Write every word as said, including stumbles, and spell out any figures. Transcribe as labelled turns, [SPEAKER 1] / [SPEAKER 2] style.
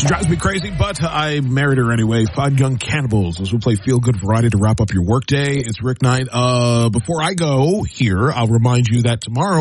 [SPEAKER 1] She drives me crazy, but I married her anyway. Five Young Cannibals as we play Feel Good Variety to wrap up your workday. It's Rick Knight. Uh, before I go here, I'll remind you that tomorrow